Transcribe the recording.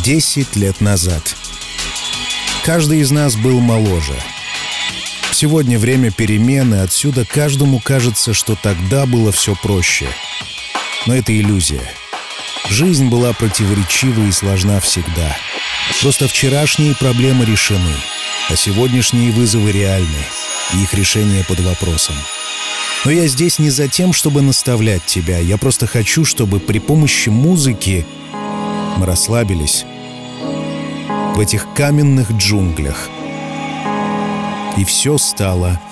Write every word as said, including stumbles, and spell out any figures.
Десять лет назад. Каждый из нас был моложе. Сегодня время перемены, отсюда каждому кажется, что тогда было все проще. Но это иллюзия. Жизнь была противоречива и сложна всегда. Просто вчерашние проблемы решены, а сегодняшние вызовы реальны, и их решение под вопросом. Но я здесь не за тем, чтобы наставлять тебя. Я просто хочу, чтобы при помощи музыки мы расслабились в этих каменных джунглях, и все стало